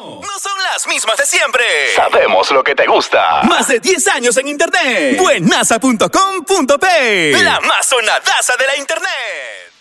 No son las mismas de siempre. Sabemos lo que te gusta. Más de 10 años en internet. Buenaza.com.p. La más sonadaza de la internet.